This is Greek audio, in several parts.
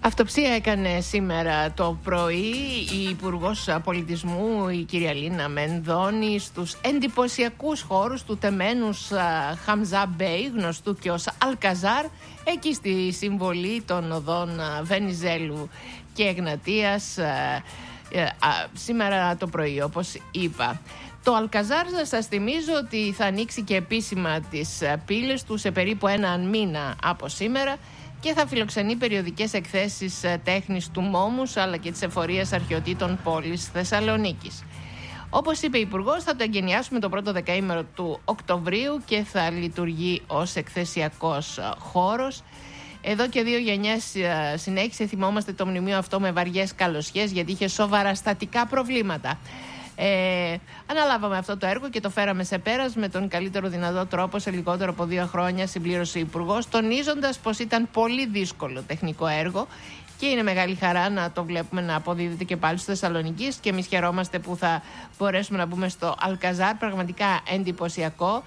Αυτοψία έκανε σήμερα το πρωί η Υπουργός Πολιτισμού, η κυρία Λίνα Μενδώνη, στους εντυπωσιακούς χώρους του τεμένους Χαμζά Μπέι, γνωστού και ως Αλκαζάρ, εκεί στη συμβολή των οδών Βενιζέλου και Εγνατίας, σήμερα το πρωί, όπως είπα. Το Αλκαζάρ, σας θυμίζω ότι θα ανοίξει και επίσημα τις πύλες του σε περίπου έναν μήνα από σήμερα και θα φιλοξενεί περιοδικές εκθέσεις τέχνης του Μόμους αλλά και της εφορίας αρχαιοτήτων πόλης Θεσσαλονίκης. Όπως είπε η Υπουργός, θα το εγκαινιάσουμε το πρώτο δεκαήμερο του Οκτωβρίου και θα λειτουργεί ως εκθεσιακός χώρος. Εδώ και 2 γενιές συνέχισε, θυμόμαστε, το μνημείο αυτό με βαριές καλοσιές γιατί είχε σοβαρά στατικά προβλήματα. Αναλάβαμε αυτό το έργο και το φέραμε σε πέρας με τον καλύτερο δυνατό τρόπο σε λιγότερο από 2 χρόνια, συμπλήρωσε ο Υπουργός, τονίζοντας πως ήταν πολύ δύσκολο τεχνικό έργο και είναι μεγάλη χαρά να το βλέπουμε να αποδίδεται και πάλι στη Θεσσαλονίκη και εμείς χαιρόμαστε που θα μπορέσουμε να μπούμε στο Αλκαζάρ, πραγματικά εντυπωσιακό,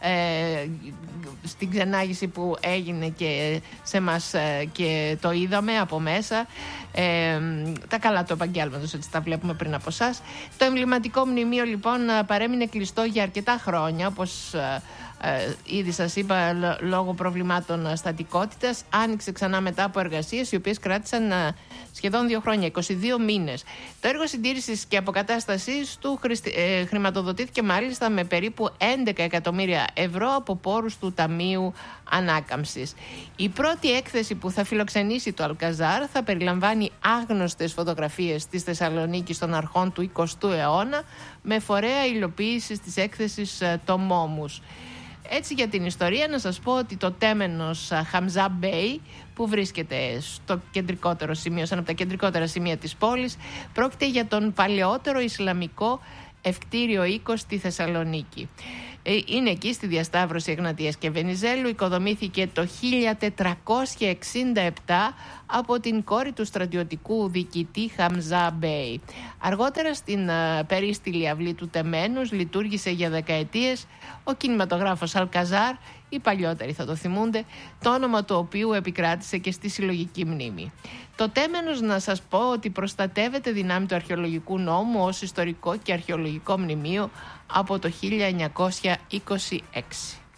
στην ξενάγηση που έγινε και σε μας και το είδαμε από μέσα, τα καλά του επαγγέλματος, έτσι τα βλέπουμε πριν από εσάς. Το εμβληματικό μνημείο λοιπόν παρέμεινε κλειστό για αρκετά χρόνια, όπως ήδη σας είπα, λόγω προβλημάτων στατικότητας. Άνοιξε ξανά μετά από εργασίες οι οποίες κράτησαν σχεδόν 2 χρόνια, 22 μήνες. Το έργο συντήρησης και αποκατάστασης του χρηματοδοτήθηκε μάλιστα με περίπου 11 εκατομμύρια ευρώ από πόρους του Ταμείου Ανάκαμψης. Η πρώτη έκθεση που θα φιλοξενήσει το Αλκαζάρ θα περιλαμβάνει άγνωστες φωτογραφίες της Θεσσαλονίκης των αρχών του 20ου αιώνα με φορέα υλοποίησης της έκθεσης το Μόμους. Έτσι, για την ιστορία να σας πω ότι το τέμενος Χαμζά Μπέι, που βρίσκεται στο κεντρικότερο σημείο, σαν από τα κεντρικότερα σημεία της πόλης, πρόκειται για τον παλαιότερο Ισλαμικό ευκτήριο οίκο στη Θεσσαλονίκη. Είναι εκεί στη διασταύρωση Εγνατίας και Βενιζέλου, οικοδομήθηκε το 1467 από την κόρη του στρατιωτικού διοικητή Χαμζά Μπέι. Αργότερα στην περίστηλη αυλή του τεμένους λειτουργήσε για δεκαετίες ο κινηματογράφος Αλκαζάρ, οι παλιότεροι θα το θυμούνται, το όνομα του οποίου επικράτησε και στη συλλογική μνήμη. Το τέμενος, να σας πω, ότι προστατεύεται δυνάμει του αρχαιολογικού νόμου ως ιστορικό και αρχαιολογικό μνημείο από το 1926.